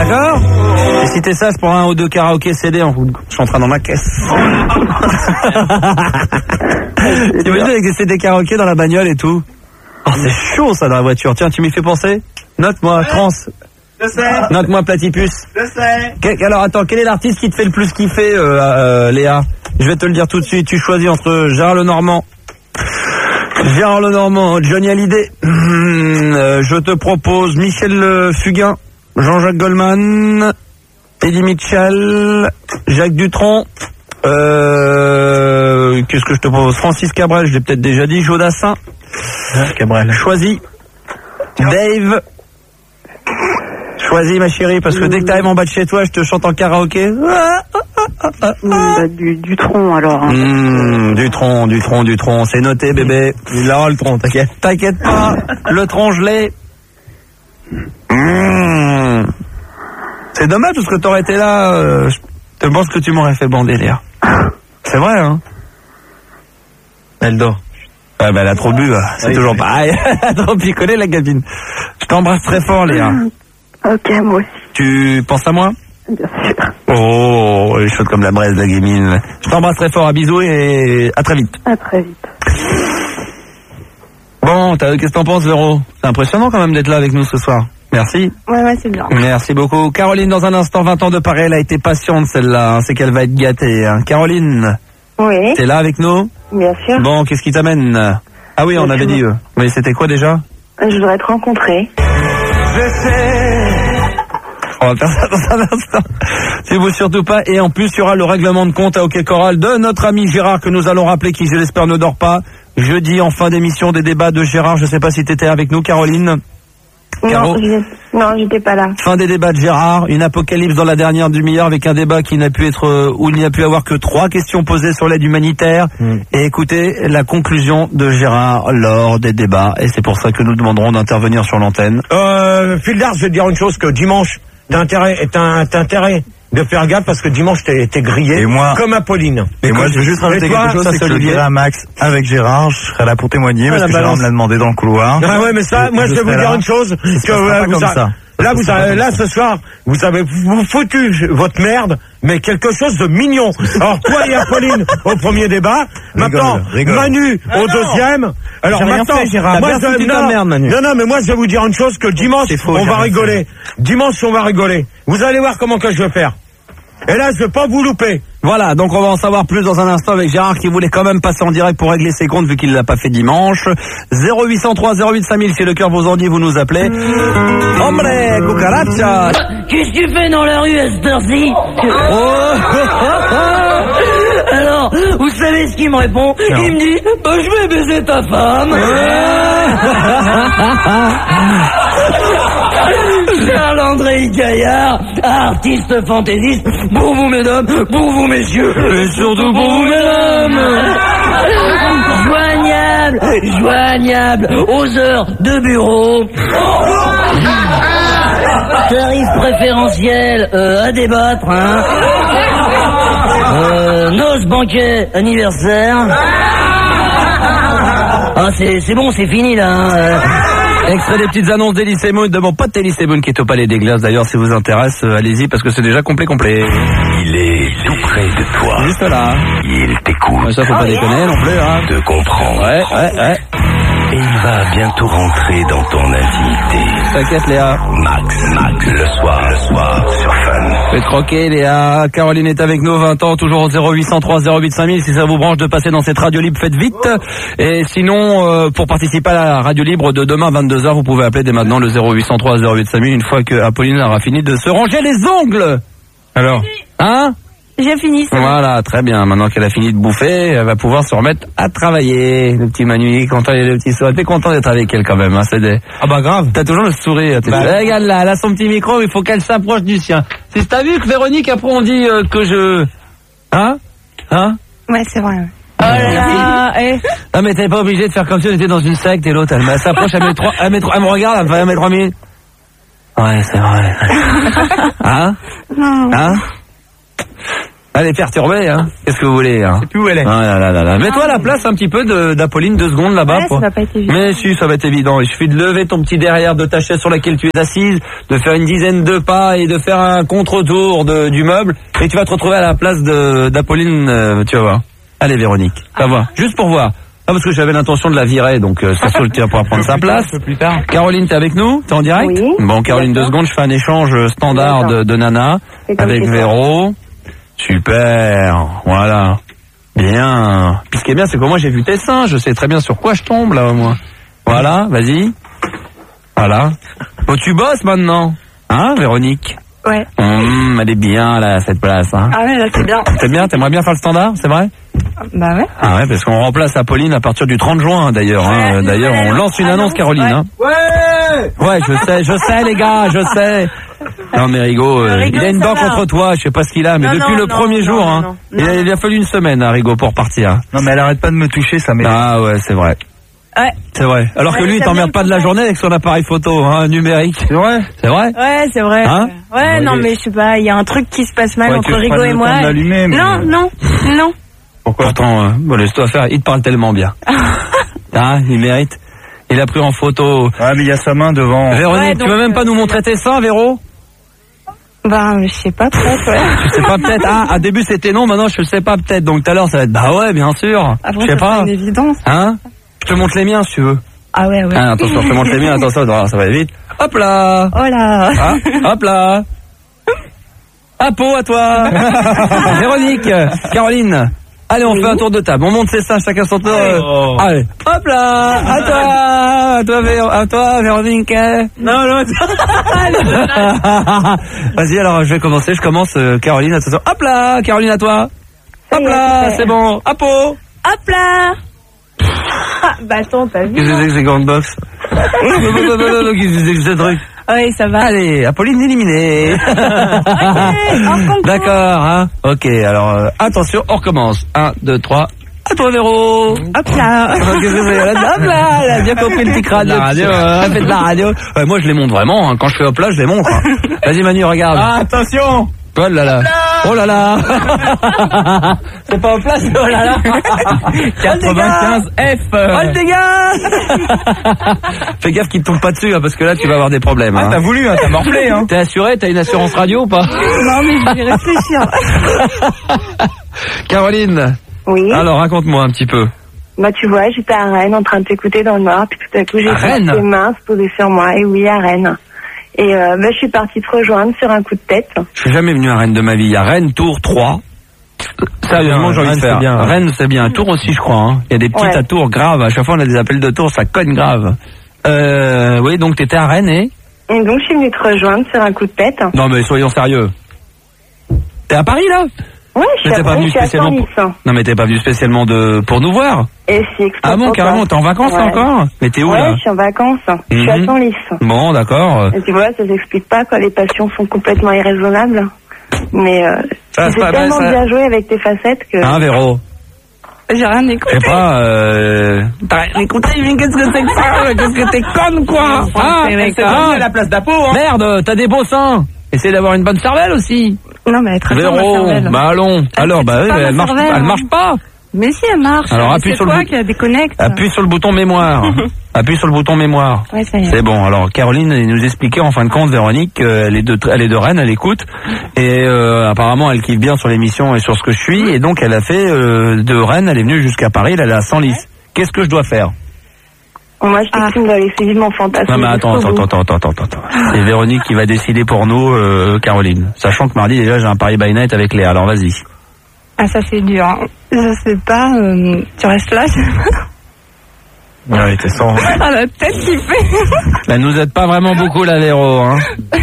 D'accord? Et si t'es ça, je prends un ou deux karaokés CD en chantant dans ma caisse. T'imagines avec des CD karaokés dans la bagnole et tout? Oh, c'est chaud ça dans la voiture. Tiens, tu m'y fais penser? Note-moi, Trans. Je sais. Note-moi, Platypus. Je sais. Alors attends, quel est l'artiste qui te fait le plus kiffer, Léa? Je vais te le dire tout de suite. Tu choisis entre Gérard Lenormand, Johnny Hallyday. Je te propose Michel Fugain, Jean-Jacques Goldman, Eddie Mitchell, Jacques Dutronc. Qu'est-ce que je te propose? Francis Cabrel, je l'ai peut-être déjà dit. Jodassin. Cabrel. Choisis. Dave. Choisis ma chérie, parce que dès que t'arrives en bas de chez toi, je te chante en karaoké. Du tronc alors. Du tronc, c'est noté bébé. Il aura le tronc, t'inquiète. T'inquiète pas, le tronc je l'ai. C'est dommage parce que t'aurais été là, je te pense que tu m'aurais fait bander, Léa. C'est vrai, hein? Elle dort. Ah bah elle a trop bu, c'est oui, toujours oui. pareil. Elle a trop picolé la gamine. Je t'embrasse très fort, Léa. Ok, moi aussi, Tu penses à moi? bien sûr. Oh, elle est chaude comme la braise, la gamine. Je t'embrasse très fort, à bisous et à très vite. À très vite. Bon, qu'est-ce que t'en penses, Véro? C'est impressionnant quand même d'être là avec nous ce soir. Merci. Ouais, c'est bien. Merci beaucoup. Caroline, dans un instant, 20 ans de Paris, elle a été patiente celle-là. C'est qu'elle va être gâtée. Hein. Caroline, Oui, t'es là avec nous? bien sûr. Bon, qu'est-ce qui t'amène? Ah oui, on avait dit. Oui, c'était quoi déjà? Je voudrais te rencontrer. On va faire ça dans un instant. Si vous surtout pas. Et en plus, il y aura le règlement de compte à Hockey Choral de notre ami Gérard que nous allons rappeler, qui, je l'espère, ne dort pas. Jeudi, en fin d'émission, des débats de Gérard. Je sais pas si t'étais avec nous, Caroline. Caro. Non, j'étais pas là. Fin des débats de Gérard, une apocalypse dans la dernière demi-heure avec un débat qui n'a pu être, où il n'y a pu avoir que 3 questions posées sur l'aide humanitaire. Et écoutez la conclusion de Gérard lors des débats. Et c'est pour ça que nous demanderons d'intervenir sur l'antenne. Fildar, je vais te dire une chose, que dimanche, t'as intérêt de faire gaffe parce que dimanche t'es grillé. Et moi, comme Apolline. Et moi, je veux juste rajouter quelque chose, c'est que je le dirai à Max avec Gérard, je serai là pour témoigner, parce que Gérard me l'a demandé dans le couloir. Ah ouais, mais ça, moi je vais vous dire une chose, là ce soir, vous avez foutu votre merde, mais quelque chose de mignon. Alors toi et Apolline au premier débat, maintenant Manu au deuxième. Alors maintenant, non, mais moi je vais vous dire une chose, que dimanche on va rigoler. Dimanche on va rigoler. Vous allez voir comment que je vais faire. Et là, je vais pas vous louper. Voilà, donc on va en savoir plus dans un instant avec Gérard qui voulait quand même passer en direct pour régler ses comptes vu qu'il l'a pas fait dimanche. 0803 08 5000, si le cœur vous en dit, vous nous appelez. Hombre, cucaracha. Qu'est-ce que tu fais dans la rue à cette heure-ci? Alors, vous savez ce qu'il me répond? Il me dit, je vais baiser ta femme. Charles-André Gaillard, artiste fantaisiste, pour vous mesdames, pour vous messieurs, et surtout pour vous mesdames. Joignable aux heures de bureau. Tarif préférentiel à débattre, hein. Noces, banquet, anniversaire. Ah, c'est bon, c'est fini là, hein. Extrait des petites annonces d'Elysée Moon, de mon pote Elysée Moon qui est au Palais des Glaces. D'ailleurs, si vous intéresse, allez-y parce que c'est déjà complet. Il est tout près de toi. Juste là. Il t'écoute. Ça, faut pas déconner non plus, hein. Te comprend. Ouais. Et il va bientôt rentrer dans ton intimité. T'inquiète, Léa. Max, le soir, sur Fun. Faites croquer, Léa. Caroline est avec nous, 20 ans, toujours au 0803 08 5000. Si ça vous branche de passer dans cette radio libre, faites vite. Et sinon, pour participer à la radio libre de demain 22h, vous pouvez appeler dès maintenant le 0803 08 5000 une fois que Apolline aura fini de se ranger les ongles. Alors, hein? J'ai fini ça. Voilà, très bien. Maintenant qu'elle a fini de bouffer, elle va pouvoir se remettre à travailler. Le petit Manu, il est content, le petit soir. T'es content d'être avec elle quand même, hein, c'est des... Ah bah grave. T'as toujours le sourire. Regarde là, elle a son petit micro, il faut qu'elle s'approche du sien. Si t'as vu que Véronique, après on dit que je... Hein? Ouais, c'est vrai. Oh là là, Non mais t'es pas obligé de faire comme si on était dans une secte et l'autre, elle s'approche, elle me regarde, elle met 3 minutes. Ouais, c'est vrai. Hein? Non. Hein? Elle est perturbée, hein. Qu'est-ce que vous voulez, hein? Je sais plus où elle est. Ah là là. Mets-toi à la place un petit peu d'Apolline 2 secondes là-bas. Ouais, ça va pas être évident. Mais si, ça va être évident. Il suffit de lever ton petit derrière de ta chaise sur laquelle tu es assise, de faire une dizaine de pas et de faire un contre-tour du meuble, et tu vas te retrouver à la place d'Apolline, tu vas voir. Allez, Véronique, va voir. Juste pour voir. Ah, parce que j'avais l'intention de la virer, donc ça se tient pour prendre sa place. Plus tard. Caroline, t'es avec nous? T'es en direct? Oui. Bon, Caroline, 2 secondes, je fais un échange standard de Nana avec Véro. Super, voilà. Bien. Puis ce qui est bien, c'est que moi j'ai vu tes seins, je sais très bien sur quoi je tombe là, moi. Voilà, vas-y. Voilà. Oh, tu bosses maintenant, hein, Véronique? Ouais. Elle est bien là, cette place, hein. Ah ouais, là c'est bien. C'est bien, t'aimerais bien faire le standard, c'est vrai? Bah ouais. Ah ouais, parce qu'on remplace Apolline à partir du 30 juin d'ailleurs. Hein. D'ailleurs, on lance une annonce, Caroline. Ouais. Hein. Ouais, je sais les gars, je sais. Non mais Rigaud, il a une dent contre toi, je sais pas ce qu'il a, mais depuis le premier jour, hein, il a fallu une semaine à Rigaud pour partir. Non mais elle arrête pas de me toucher, ça m'énerve. Ah ouais, c'est vrai. Ouais. C'est vrai. Alors que lui, il t'emmerde pas de la journée avec son appareil photo, hein, numérique. C'est vrai. C'est vrai. Ouais, c'est vrai. Hein? Ouais, non mais je sais pas, il y a un truc qui se passe mal entre Rigaud et moi. Mais... Non. Pourquoi? Pourtant, bon, laisse-toi faire, il te parle tellement bien. Ah, il mérite. Il a pris en photo. Ah, mais il y a sa main devant. Véronique, Ouais, donc, tu veux même pas nous montrer tes seins, Véro? Bah, je sais pas, peut-être, ouais. Je sais pas, peut-être. Ah, à début c'était non, maintenant je sais pas, peut-être. Donc tout à l'heure ça va être bah ouais, bien sûr. Après, je sais ça pas. serait une évidence. Hein? Je te montre les miens si tu veux. Ah ouais. Ah, attention, je te montre les miens, attention, ça va vite. Hop là! Oh là. Ah, hop là! Apo à toi! Véronique, Caroline. Allez, on fait un tour de table. On monte ses seins, chacun son tour. Allez, hop là! À toi, Véronique. Non. Vas-y, alors je vais commencer. Je commence, Caroline, attention. Hop là, Caroline, à toi. Hop là, c'est bon. Apo! Hop là. Ah, bah attends, t'as vu? Qu'est-ce que c'est que ces grandes box? Qu'est-ce que c'est que ce truc? Oui, ça va. Allez, Apolline éliminée. D'accord, hein. Ok, alors, attention, on recommence. 1, 2, 3. À toi, Véro. Hop là. Qu'est-ce que c'est? Hop là, elle a bien compris le petit crâne. La radio, elle fait de la radio. Moi, je les montre vraiment, hein. Quand je fais hop là, je les montre. Hein. Vas-y, Manu, regarde. Ah, attention! Oh là là. Oh là là. C'est pas en place, oh là là. 95 F. Oh le dégât. Fais gaffe qu'il te tombe pas dessus, hein, parce que là tu vas avoir des problèmes. Ah, hein. t'as voulu, hein, t'as morflé, hein. T'es assuré? T'as une assurance radio ou pas? Non, mais je vais réfléchir. Caroline. Oui. Alors raconte-moi un petit peu. Bah tu vois, j'étais à Rennes en train de t'écouter dans le noir, puis tout à coup j'ai Rennes? senti tes mains se poser sur moi, et oui, à Rennes. Et bah, je suis partie te rejoindre sur un coup de tête. Je suis jamais venu à Rennes de ma vie. Il y a Rennes, Tours, 3. Sérieusement, j'ai envie de faire. Bien. Rennes, c'est bien. Tours aussi, je crois. Hein. Il y a des petites à Tours graves. À chaque fois, on a des appels de Tours, ça cogne grave. Oui, donc t'étais à Rennes et donc je suis venue te rejoindre sur un coup de tête. Non, mais soyons sérieux. T'es à Paris, là? Ouais, je suis à Senlis. Non, mais t'es pas venu spécialement pour nous voir. Et si, ah bon, carrément, t'es en vacances encore? Mais t'es où, là? Ouais, je suis en vacances. Je suis à Senlis. Bon, d'accord. Et tu vois, ça s'explique pas, quoi. Les passions sont complètement irraisonnables. Mais j'ai tellement bien joué avec tes facettes que... Hein, Véro? J'ai rien écouté. Je sais pas, t'as rien écouté, mais qu'est-ce que c'est que ça? Qu'est-ce que t'es conne, quoi? Ah, c'est à la place d'Apo, hein. Merde, t'as des beaux seins. Essaye d'avoir une bonne cervelle aussi. Non, mais elle est très bien, ma cervelle. Bah allons. Alors, bah oui, elle marche pas. Mais si, elle marche. Alors appuie sur le bouton. Qui la déconnecte. Appuie sur le bouton mémoire. Appuie sur le bouton mémoire. Ouais, ça y est. C'est bon. Alors Caroline elle nous expliquait en fin de compte, Véronique, elle est de Rennes, elle écoute et apparemment elle kiffe bien sur l'émission et sur ce que je suis et donc elle a fait de Rennes, elle est venue jusqu'à Paris, elle est à Senlis. Qu'est-ce que je dois faire? Moi, je t'exprime d'aller essayer mon fantasme. Non mais attends. C'est Véronique qui va décider pour nous, Caroline. Sachant que mardi déjà j'ai un Paris by Night avec Léa. Alors vas-y. Ah ça c'est dur. Hein. Je sais pas. Tu restes là. Ouais, t'es sans. Ah la tête qui fait. Elle nous aide pas vraiment beaucoup la Véro. Hein.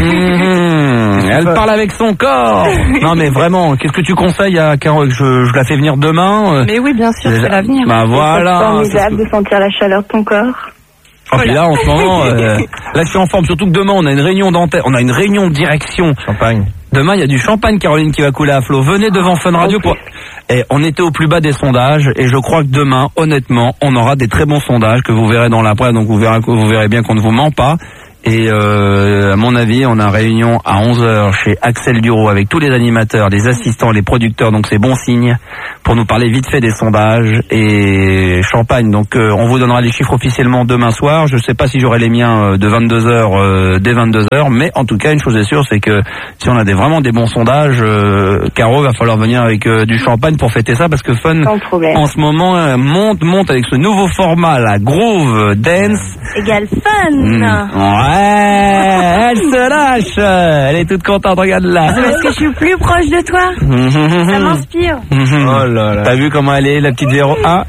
Elle parle avec son corps. Non mais vraiment, qu'est-ce que tu conseilles à Caro? Je la fais venir demain. Mais oui, bien sûr, je vais la venir. Bah voilà. C'est formidable de sentir la chaleur de ton corps. Oh, puis là, en ce moment, là, je suis en forme. Surtout que demain, on a une réunion d'antenne, on a une réunion de direction. Champagne. Demain, il y a du champagne, Caroline, qui va couler à flot. Venez devant Fun Radio pour... Et on était au plus bas des sondages, et je crois que demain, honnêtement, on aura des très bons sondages que vous verrez dans la presse, donc vous verrez bien qu'on ne vous ment pas. Et à mon avis, on a réunion à 11h chez Axel Duro avec tous les animateurs, les assistants, les producteurs, donc c'est bon signe, pour nous parler vite fait des sondages et champagne. Donc on vous donnera les chiffres officiellement demain soir. Je sais pas si j'aurai les miens de 22h dès 22h, mais en tout cas, une chose est sûre, c'est que si on a vraiment des bons sondages, Caro, va falloir venir avec du champagne pour fêter ça, parce que Fun, en ce moment, monte avec ce nouveau format, la Groove Dance. Égale Fun. Ouais, elle se lâche. Elle est toute contente, regarde là. C'est parce que je suis plus proche de toi. Ça m'inspire. Oh là là. T'as vu comment elle est, la petite Véro? Ah.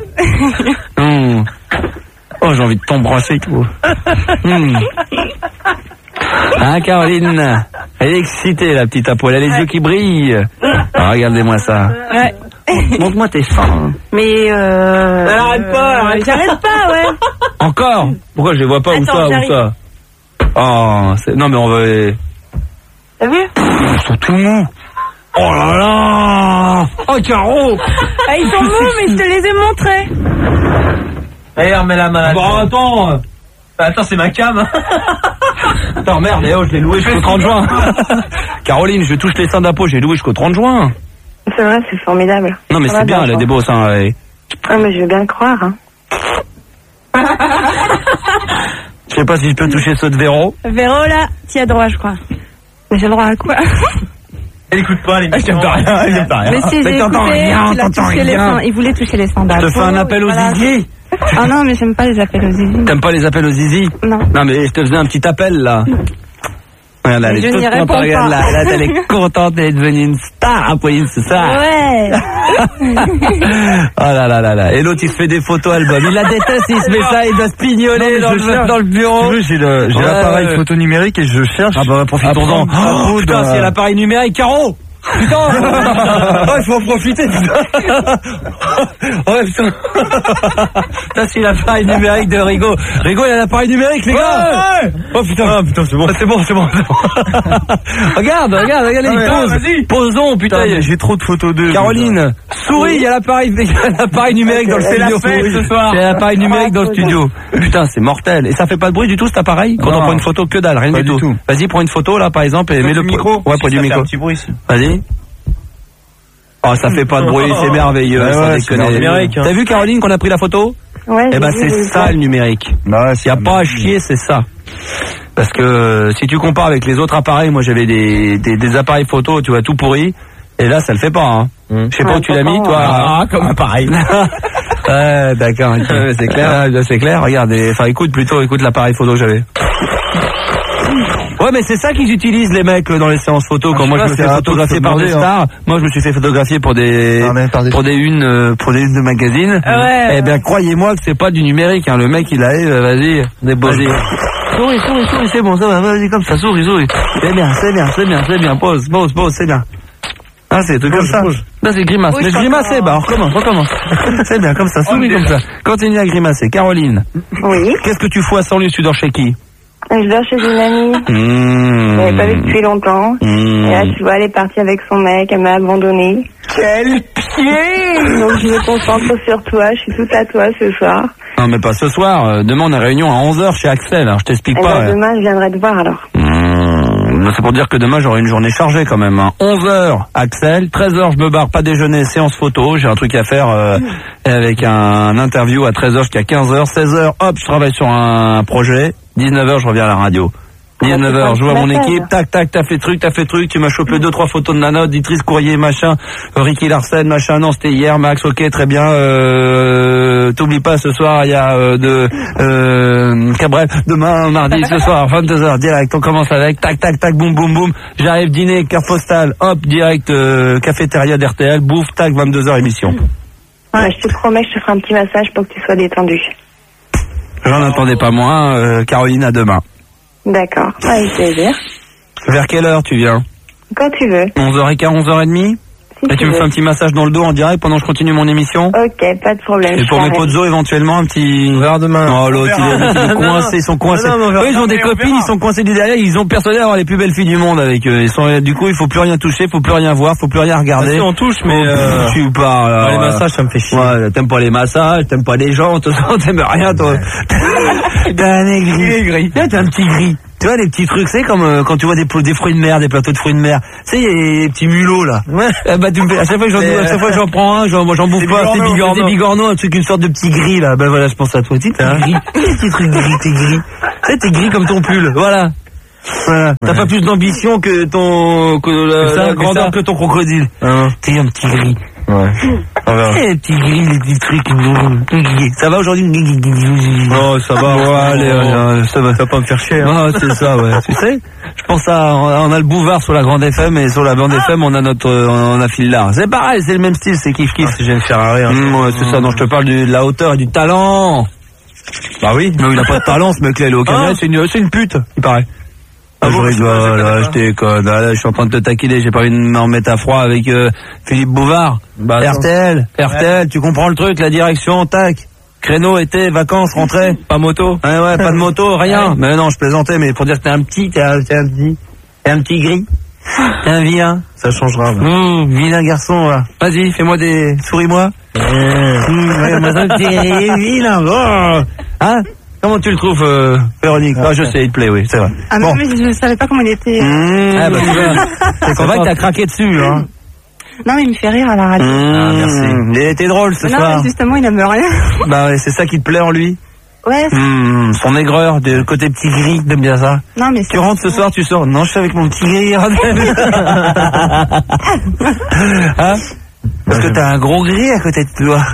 Oh, j'ai envie de t'embrasser, tout. Hein, Caroline? Elle est excitée, la petite à poil. Elle a les yeux qui brillent. Ah, regardez-moi ça. Ouais. Montre-moi tes seins. Mais Elle arrête pas. J'arrête pas, ouais. Encore? Pourquoi je les vois pas? Attends, où ça? Oh, non mais on va... T'as vu? Ils sont tout mous. Oh là là. Oh, Caro. Ah, ils sont mous, mais je te les ai montrés. Allez, remets la main. Bon, attends, c'est ma cam. Attends, merde, je l'ai loué jusqu'au 30 juin. Caroline, je touche les seins d'Apo, j'ai loué jusqu'au 30 juin. C'est vrai, c'est formidable. Non mais c'est bien, elle a des beaux seins. Ouais. Ah, mais je veux bien le croire, hein. Je sais pas si je peux toucher ceux de Véro. Véro, là, t'y as droit, je crois. Mais j'ai le droit à quoi? Elle écoute pas les j'aime pas rien, j'aime pas rien. Mais si, j'ai écouté, t'entends rien. Il voulait toucher les seins d'Apo. Je te fais un appel aux zizi. Ah non, mais j'aime pas les appels aux zizi. T'aimes pas les appels aux zizi? Non. Non mais je te faisais un petit appel là. Regarde, elle est toute contente, regarde là, elle est contente d'être devenue une star, Apolline, c'est ça? Ouais. Oh là là là là. Et l'autre il se fait des photos album. Il la déteste, il se met ça, il doit se pignoler dans le bureau. J'ai l'appareil photo numérique et je cherche. Ah bah profitons-en. Oh putain, c'est l'appareil numérique, Caro. Putain. Oh, il faut en profiter, putain. Ouais, putain. Ça, c'est l'appareil numérique de Rigo. Rigo, il a l'appareil numérique, les gars. Ouais. Oh putain, c'est bon. C'est bon. Regarde, il pose. Posons, putain. J'ai trop de photos d'eux. Caroline, souris, il y a l'appareil numérique dans le studio. C'est la fête ce soir. C'est l'appareil numérique dans le studio. Putain, c'est mortel. Et ça fait pas de bruit du tout, cet appareil? Quand on prend une photo, que dalle, rien du tout. Vas-y, prends une photo, là, par exemple, et mets le micro. Ouais, prends du micro. Un petit bruit ici. Vas-y. Oh, ça fait pas de bruit, c'est merveilleux. Ouais, c'est numérique. T'as vu, Caroline, qu'on a pris la photo? Ouais. Eh ben, c'est ça, le numérique. Bah, y a pas à chier, c'est ça. Parce que, si tu compares avec les autres appareils, moi, j'avais des appareils photo, tu vois, tout pourri. Et là, ça le fait pas, hein. Je sais pas où tu l'as mis, toi. Ah, comme appareil. Ouais, d'accord. C'est clair. C'est clair. Regarde, écoute l'appareil photo que j'avais. Ouais, mais c'est ça qu'ils utilisent, les mecs, dans les séances photo. Quand moi je me fais photographier par des stars, moi je me suis fait photographier pour des unes de magazines. Ouais. Eh bien, croyez-moi que c'est pas du numérique, hein. Le mec, il arrive, vas-y, déposez. Souris, c'est bon, ça va, vas-y, comme ça, souris. C'est bien, pose, c'est bien. Ah, c'est tout comme ça. Là, c'est grimace. Mais grimacer, bah, recommence. C'est bien, comme ça, souris comme ça. Continue à grimacer. Caroline. Oui. Qu'est-ce que tu fous à Saint-Luc, tu dors chez qui? Je dors chez une amie. Je l'avais pas vue depuis longtemps. Et là, tu vois, elle est partie avec son mec, elle m'a abandonnée. Quel pied! Donc, je me concentre sur toi, je suis toute à toi ce soir. Non, mais pas ce soir. Demain, on a réunion à 11h chez Axel. Alors, je t'explique pas. Demain, je viendrai te voir, alors. C'est pour dire que demain, j'aurai une journée chargée quand même. 11h, Axel. 13h, je me barre, pas déjeuner, séance photo. J'ai un truc à faire avec un interview à 13h jusqu'à 15h. 16h, hop, je travaille sur un projet. 19h, je reviens à la radio. 19h, je vois mon équipe, tac, t'as fait truc, tu m'as chopé 2-3 photos de Nana, auditrice, courrier, machin, Ricky Larsen, machin, non, c'était hier, Max, ok, très bien, t'oublies pas, ce soir, il y a Cabrel, demain, mardi, ce soir, 22h, direct, on commence avec, tac, boum, j'arrive dîner, carte postale, hop, direct, cafétéria d'RTL, bouffe, tac, 22h, émission. Ouais, je te promets que je te ferai un petit massage pour que tu sois détendu. J'en attendais pas moins, Caroline, à demain. D'accord, avec plaisir. Vers quelle heure tu viens? Quand tu veux. 11h15, 11h30? Et tu me fais un petit massage dans le dos en direct pendant que je continue mon émission? Ok, pas de problème. Et pour mes pozos, éventuellement, un petit... Vers demain. Oh, l'autre, ils sont coincés. Eux, ils ont des copines, ils sont coincés du derrière, ils ont persuadé d'avoir les plus belles filles du monde avec eux. Du coup, il faut plus rien toucher, faut plus rien voir, faut plus rien regarder. Si on touche, mais tu parles. Les massages, ça me fait chier. Ouais, t'aimes pas les massages, t'aimes pas les gens, t'aimes rien, toi. T'as un aigri. T'as un petit gris. Tu vois, les petits trucs, c'est comme quand tu vois des fruits de mer, des plateaux de fruits de mer. Tu sais, il y a les petits mulots, là. Ouais. Bah, tu me fais, à chaque fois que j'en prends un, j'en bouffe pas. Des bigorneaux, un truc, une sorte de petit gris, là. Ben voilà, je pense à toi. Tu sais, t'es gris. Petit truc gris, t'es gris. Tu sais, t'es gris comme ton pull. Voilà. Voilà. T'as pas plus d'ambition que la grandeur que ton crocodile. T'es un petit gris. Ouais. Les petits gris, les petits trucs. Ça va aujourd'hui? Oh, ça va. Allez, ça va pas me faire chier. Hein. Ah, c'est ça, ouais. Tu sais, je pense on a le boulevard sur la grande FM et sur la bande FM, on a Phil là. C'est pareil, c'est le même style, c'est kiff. J'ai une Ferrari. Ouais, c'est ça. Donc je te parle de la hauteur et du talent. Bah oui. Mais il a pas de talent, ce mec-là, il est au Canada. C'est une pute, il paraît. Ah, je rigole, là, je déconne. Là, je suis en train de te taquiner, j'ai pas envie de m'en mettre à froid avec Philippe Bouvard. Bah, RTL, tu comprends le truc, la direction, tac. Créneau, été, vacances, rentrée. Pas moto. Ouais, pas de moto, rien. Ouais. Mais non, je plaisantais, mais pour dire que t'es un petit gris. T'es un vilain. Ça changera. Vilain garçon, là. Vas-y, souris-moi. Moi, ça, t'es vilain. Oh. Hein? Comment tu le trouves, Véronique? Ah, je sais, il te plaît, oui, c'est vrai. Ah non, mais je savais pas comment il était. Ah bah, c'est vrai que t'as craqué dessus, hein. Non, mais il me fait rire à la radio. Merci. Il était drôle ce soir. Non, mais justement, il aime rien. Bah ouais, c'est ça qui te plaît en lui? Ouais. Son aigreur, du côté petit gris, t'aimes bien ça? Non, mais tu rentres ce soir, tu sors. Non, je suis avec mon petit gris. Hein? Parce que t'as un gros gris à côté de toi.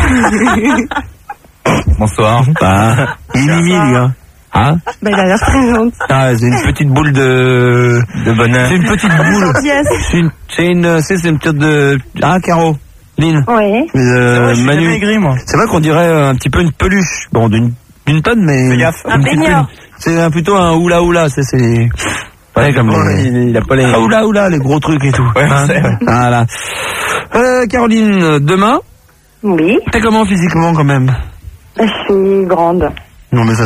Bonsoir. Il est mimi, lui, hein. Bah, il a l'air très gentil. Ah, c'est une petite boule de bonheur. C'est une petite boule. C'est une petite de... Ah, Caro. Lynn. Oui. Manu. Aigri, moi. C'est vrai qu'on dirait un petit peu une peluche. Bon, d'une tonne, mais... Un baigneur. C'est plutôt un oula, c'est... Ouais, comme il a pas les... Oula, les gros trucs et tout. Ouais, voilà. Caroline, demain? Oui. T'es comment physiquement, quand même? Je suis grande. Non, mais ça.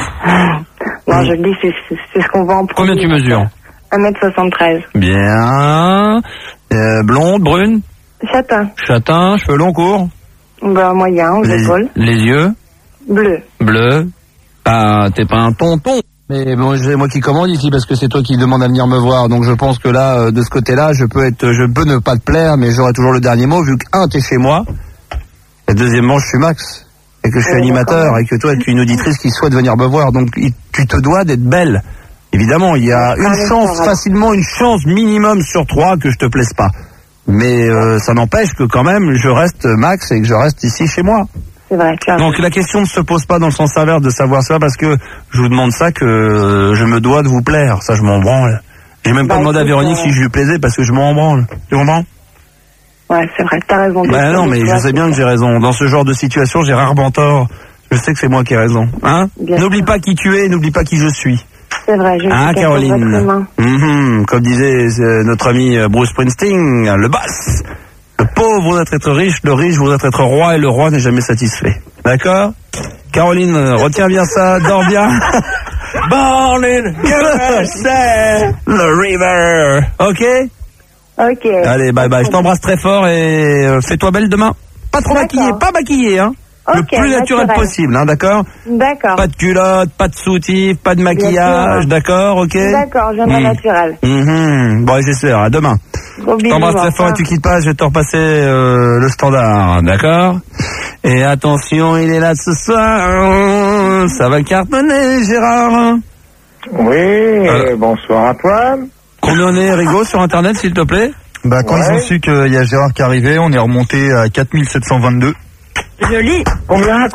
Non, je le dis, c'est ce qu'on voit en premier. Combien tu mesures? 1m73. Bien. Blonde, brune? Châtain, cheveux longs, courts? Bah, moyen, aux épaules. Les yeux? Bleu. Ah, t'es pas un tonton. Mais bon, c'est moi qui commande ici parce que c'est toi qui demande à venir me voir. Donc je pense que là, de ce côté-là, je peux ne pas te plaire, mais j'aurai toujours le dernier mot vu que t'es chez moi. Et deuxièmement, je suis Max. Et que je suis animateur, et que toi, tu es une auditrice qui souhaite venir me voir. Donc, tu te dois d'être belle. Évidemment, il y a facilement une chance minimum sur 3 que je te plaise pas. Mais ça n'empêche que quand même, je reste Max et que je reste ici chez moi. C'est vrai, donc la question ne se pose pas dans le sens inverse de savoir ça, parce que je vous demande ça que je me dois de vous plaire. Ça, je m'en branle. J'ai même pas demandé à Véronique si je lui plaisais, parce que je m'en branle. Tu comprends? Ouais, c'est vrai, t'as raison. Bah non, mais je sais bien que j'ai raison. Dans ce genre de situation, j'ai rarement tort. Je sais que c'est moi qui ai raison. Hein? N'oublie pas qui tu es, n'oublie pas qui je suis. C'est vrai, je suis Caroline. Comme disait notre ami Bruce Springsteen, le boss. Le pauvre voudrait être riche, le riche voudrait être roi, et le roi n'est jamais satisfait. D'accord? Caroline, retiens bien ça, dors bien. Born in USA, the river. Ok? Allez, bye bye. Je t'embrasse très fort et fais-toi belle demain. Pas trop maquillée, hein. Le plus naturel possible, hein, d'accord? D'accord. Pas de culotte, pas de soutif, pas de maquillage, d'accord, ok? D'accord, je viendrai naturel. Bon, j'espère, à demain. Je t'embrasse très fort et tu quittes pas, je vais te repasser le standard, d'accord? Et attention, il est là ce soir, ça va cartonner, Gérard. Oui, bonsoir à toi. Combien on est, Rigaud, sur Internet, s'il te plaît? Bah, quand ils ont su qu'il y a Gérard qui arrivait, on est remonté à 4722. Joli. Combien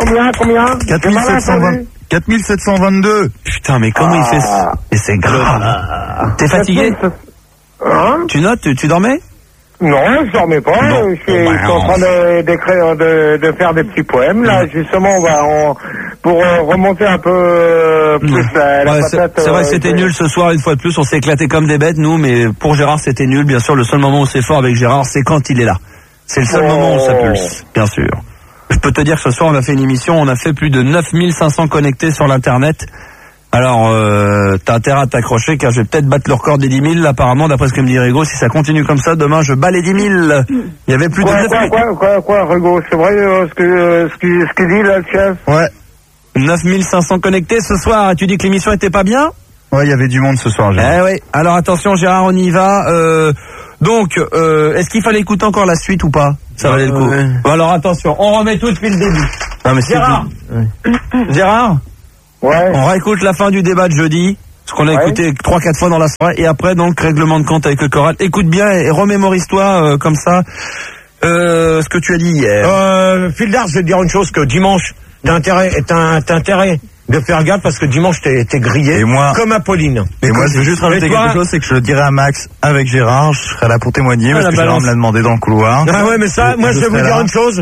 4722. Putain, mais comment il fait ça? Et c'est grave. T'es fatigué? Tu notes? Tu dormais? Non, je dormais pas. Je suis en train d'écrire, de faire des petits poèmes. Là, justement, pour remonter un peu plus la patate. C'est vrai que c'était nul ce soir, une fois de plus. On s'est éclaté comme des bêtes, nous. Mais pour Gérard, c'était nul. Bien sûr, le seul moment où c'est fort avec Gérard, c'est quand il est là. C'est le seul moment où ça pulse, bien sûr. Je peux te dire que ce soir, on a fait une émission. On a fait plus de 9500 connectés sur l'Internet. Alors, t'as intérêt à t'accrocher, car je vais peut-être battre le record des 10 000, apparemment, d'après ce que me dit Rigaud. Si ça continue comme ça, demain, je bats les 10 000. Il y avait plus de 9 000. Quoi, Rigaud? C'est vrai ce qu'il dit, là, le chef? Ouais. 9500 connectés ce soir. Tu dis que l'émission était pas bien? Ouais, il y avait du monde ce soir. Oui. Alors attention Gérard, on y va. Donc, est-ce qu'il fallait écouter encore la suite ou pas? Ça valait le coup. Bon, alors attention, on remet tout depuis le début. Non, mais Gérard. Gérard. Ouais. On réécoute la fin du débat de jeudi. Ce qu'on a écouté 3-4 fois dans la soirée. Et après, donc, règlement de compte avec le choral. Écoute bien et remémorise-toi comme ça ce que tu as dit hier. Fildar, je vais te dire une chose, que dimanche, t'as intérêt de faire gaffe parce que dimanche t'es grillé et moi, comme Apolline. Et moi je veux juste rajouter quelque chose, c'est que je le dirais à Max avec Gérard, je serai là pour témoigner parce que Gérard me l'a demandé dans le couloir. Ah ouais mais ça, moi je vais vous dire une chose,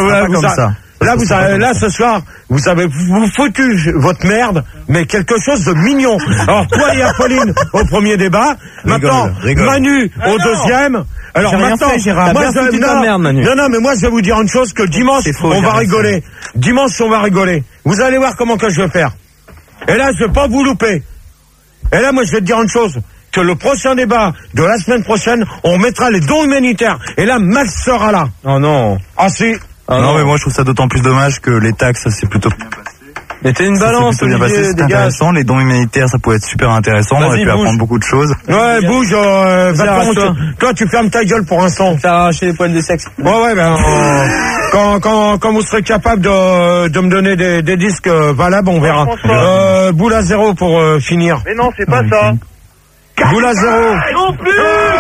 là ce soir, vous avez foutu votre merde, mais quelque chose de mignon. Alors toi et Apolline au premier débat, maintenant Manu au deuxième. Alors maintenant, non, mais moi je vais vous dire une chose, que dimanche on va rigoler. Dimanche on va rigoler. Vous allez voir comment que je vais faire. Et là je vais pas vous louper. Et là moi je vais te dire une chose, que le prochain débat de la semaine prochaine, on mettra les dons humanitaires. Et là Max sera là. Oh non. Ah si. Non mais moi je trouve ça d'autant plus dommage que les taxes ça c'est plutôt bien passé. Mais t'es une balance, c'est intéressant, les dons humanitaires ça pourrait être super intéressant, on aurait pu apprendre beaucoup de choses. Ouais, bouge, toi tu fermes ta gueule pour l'instant. T'as arraché les poils de sexe. Ouais, ben, quand vous serez capable de me donner des disques valables, on verra. Boule à zéro pour finir. Mais non, c'est pas ça. Boule à zéro. Non plus.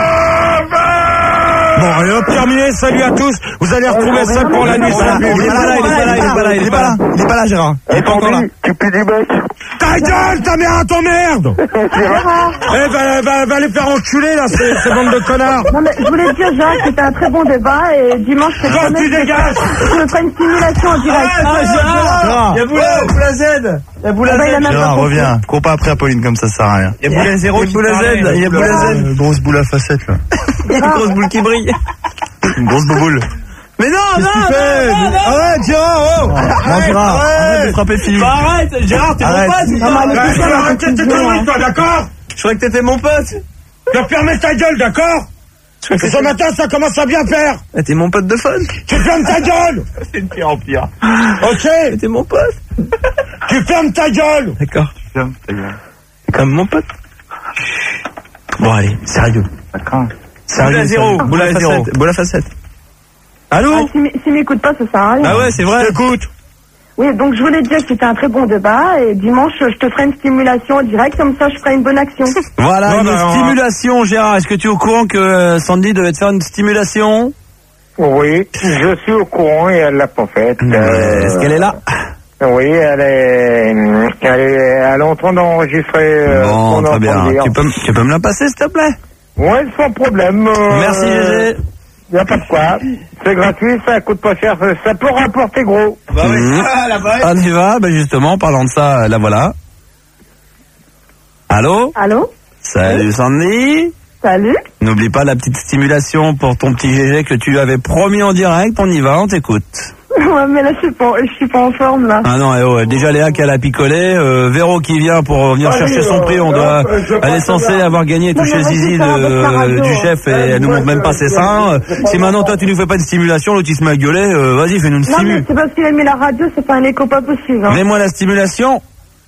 Bon, allez hop, terminé, salut à tous. Vous allez retrouver ça pour la nuit. Il est pas là, Gérard. Il est pas encore là. Tu peux du bec. Ta gueule, ta mère à ton merde. Va les faire enculer, là, ces bandes de connards. Non, mais je voulais dire, Gérard, que c'était un très bon débat, et dimanche, c'est quand tu dégages. Je me ferai une simulation en direct. Gérard, il y a Boula Z. Il y a Boula Z. Gérard, reviens. Cours pas après Apolline, comme ça sert à rien. Il y a Boula Zéro, il y a Boula Z. Il y a Boula Z. Grosse boule à facettes, là. Une grosse boule qui brille. Une grosse bouboule. Mais non. Arrête, Gérard, Non, Gérard, arrête de frapper Philippe. Arrête, Gérard, t'es mon pote. Arrête tes conneries, toi, d'accord? Je croyais que t'étais mon pote. Tu as fermé ta gueule, d'accord? Parce que ce matin, ça commence à bien faire. T'es mon pote de fun. Tu fermes ta gueule. C'est de pire en pire. Ok. T'es mon pote. Tu fermes ta gueule. D'accord. Tu fermes ta gueule. T'es comme mon pote. Bon, allez, sérieux. D'accord. Boule à zéro. Boule à facette. Allô? S'il m'écoute pas, ça sert à rien. Ah ouais, c'est vrai. Écoute. Oui, donc je voulais dire que c'était un très bon débat, et dimanche, je te ferai une stimulation en direct, comme ça je ferai une bonne action. Voilà, stimulation, Gérard. Est-ce que tu es au courant que Sandy devait te faire une stimulation? Oui, je suis au courant et elle l'a pas faite. Est-ce qu'elle est là? Oui, elle est en train d'enregistrer. Bon, très bien. Tu peux me la passer, s'il te plaît? Ouais, sans problème. Merci, Gégé. Y a pas de quoi. C'est gratuit, ça coûte pas cher. Ça peut rapporter gros. Bah oui, on y va. Bah justement, en parlant de ça, la voilà. Allô? Allô? Salut, Sandy. Salut. N'oublie pas la petite stimulation pour ton petit Gégé que tu lui avais promis en direct. On y va, on t'écoute. Ouais, mais là, je suis pas en forme, là. Ah non, déjà Léa qui a la picolé, Véro qui vient pour venir chercher son prix, elle est censée avoir gagné touché zizi du chef et elle nous montre même pas ses seins. Si maintenant toi tu nous fais pas de stimulation, l'autre il se met à gueuler, vas-y fais-nous une Non, stimu. mais c'est parce qu'il a mis la radio, c'est pas un écho pas possible. Hein. Mets-moi la stimulation.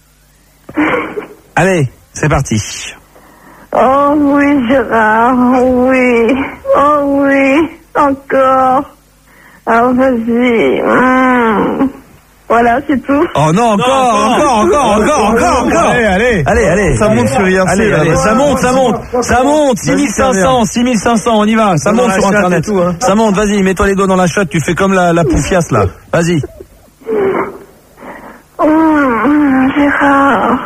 Allez, c'est parti. Oh oui, Gérard, oui. Oh oui, encore. Alors vas-y. Voilà, c'est tout. Oh non, encore. Allez. Ça monte sur IRC. Allez, ça monte. 6500, on y va. Ça monte sur Internet. Ça monte, vas-y, mets-toi les doigts dans la chatte, tu fais comme la poufiasse là. Vas-y. Gérard.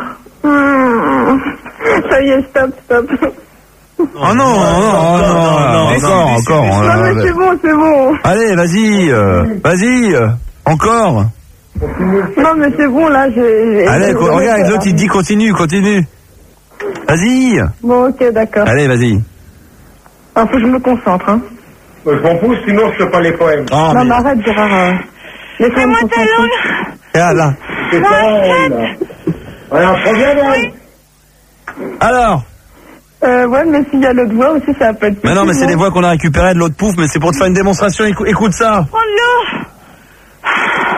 Ça y est, stop. Oh non, encore. Non mais c'est bon. Allez, vas-y, encore. Non mais c'est bon là, Allez, regarde, l'autre il dit continue. Vas-y. Bon, ok, d'accord. Allez, vas-y. Alors, faut que je me concentre, hein. Je m'en fous, sinon je fais pas les poèmes. Oh, non, mais arrête, Gérard. Fais-moi ta langue. Ah, là. C'est ça, on a un problème, hein. Alors. Ouais, mais s'il y a l'autre voix aussi, ça peut être... Mais non, mais c'est les voix qu'on a récupérées de l'autre pouf, mais c'est pour te faire une démonstration, écoute ça. Oh non.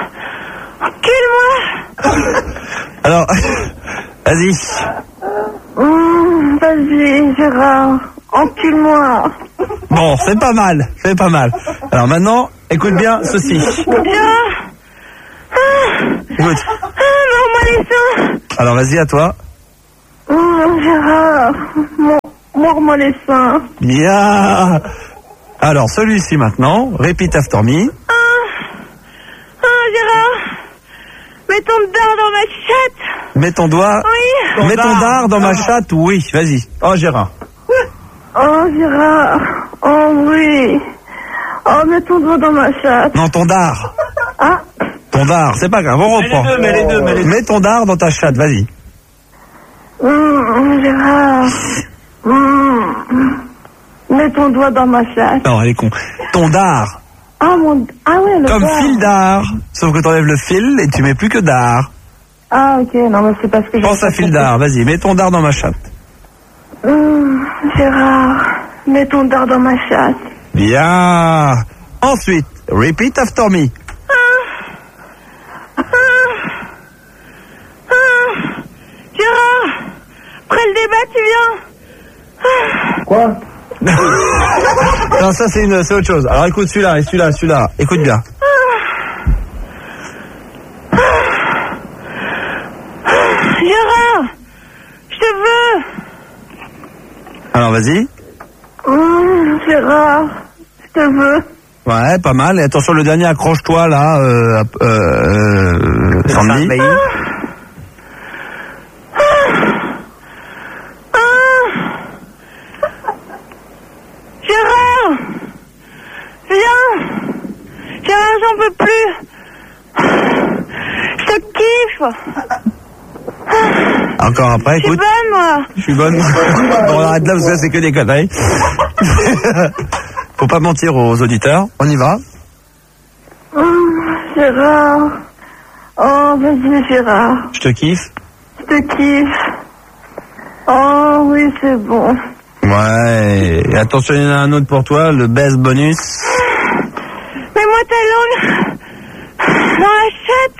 Encule-moi. Alors, vas-y. Vas-y, Gérard, encule-moi. Bon, c'est pas mal, c'est pas mal. Alors maintenant, écoute bien ceci. Écoute. Mords-moi les seins. Alors vas-y, à toi. Gérard, mords-moi les seins. Bien. Alors celui-ci maintenant, repeat after me. Gérard, mets ton dard dans ma chatte. Mets ton doigt. Oui. Mets ton dard dans ma chatte, oui, vas-y. Oh Gérard. Oh Gérard, oh oui. Oh, mets ton doigt dans ma chatte. Non, ton dard. Ah. Ton dard, c'est pas grave, on reprend. Mets les deux. Mets ton dard dans ta chatte, vas-y. Gérard. Mets ton doigt dans ma chatte. Non, elle est con. Ton dard. Ah ouais, le comme dard. fil d'art. Sauf que t'enlèves le fil et tu mets plus que d'art. Ah ok, non mais c'est parce que pense à fil d'art, vas-y, mets ton dard dans ma chatte. Gérard, mets ton dard dans ma chatte. Bien. Ensuite, repeat after me. Gérard, après le débat, tu viens. Quoi? Non, ça c'est autre chose. Alors écoute celui-là et celui-là. Écoute bien. Gérard, je te veux. Alors vas-y. Gérard, je te veux. Ouais, pas mal. Et attention, le dernier, accroche-toi là, Sandy. Gérard, viens. Gérard, j'en peux plus. Je te kiffe. Encore après, écoute. Je suis bonne, moi. Je suis bonne. Bon, on arrête là parce que là, c'est que des conneries. Faut pas mentir aux auditeurs. On y va. Gérard. Oh, vas-y, Gérard. Je te kiffe. Je te kiffe. Oh, oui, c'est bon. Ouais. Et attention, il y en a un autre pour toi, le best bonus. Mets-moi ta langue dans la chatte.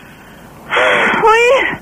Oui.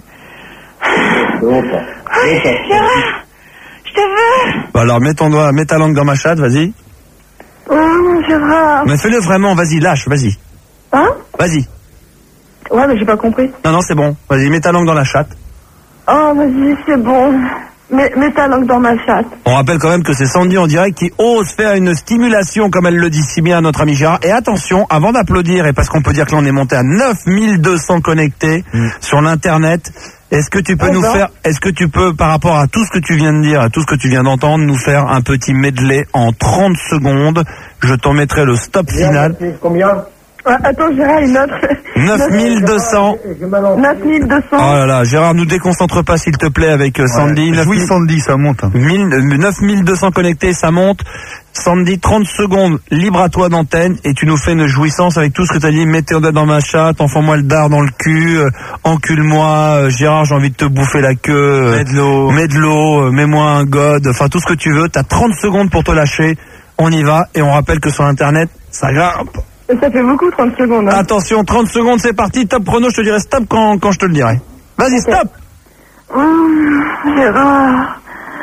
Gérard, je te veux. Bon, alors, mets ta langue dans ma chatte, vas-y. Gérard. Mais fais-le vraiment, vas-y, lâche, vas-y. Hein? Vas-y. Ouais, mais j'ai pas compris. Non, c'est bon. Vas-y, mets ta langue dans la chatte. Oh, vas-y, c'est bon. Mets ta langue dans ma chatte. On rappelle quand même que c'est Sandy en direct qui ose faire une stimulation, comme elle le dit si bien à notre ami Gérard. Et attention, avant d'applaudir, et parce qu'on peut dire que là on est monté à 9200 connectés sur l'internet, est-ce que tu peux, par rapport à tout ce que tu viens de dire, à tout ce que tu viens d'entendre, nous faire un petit medley en 30 secondes? Je t'en mettrai le stop final. Combien? Attends, Gérard, une autre. 9200. 9200. Oh là là, Gérard, nous déconcentre pas s'il te plaît avec Sandy. Oui, Sandy, ça monte. 9200 connectés, ça monte. Sandy, 30 secondes, libre à toi d'antenne, et tu nous fais une jouissance avec tout ce que tu as dit. Mets tes doigts dans ma chatte, enfonce-moi le dard dans le cul, encule-moi, Gérard, j'ai envie de te bouffer la queue. Mets de l'eau, mets-moi un god, enfin tout ce que tu veux. T'as 30 secondes pour te lâcher. On y va, et on rappelle que sur Internet, ça grimpe. Ça fait beaucoup, 30 secondes. Hein. Attention, 30 secondes, c'est parti. Top chrono, je te dirai stop quand je te le dirai. Vas-y, stop. Gérard.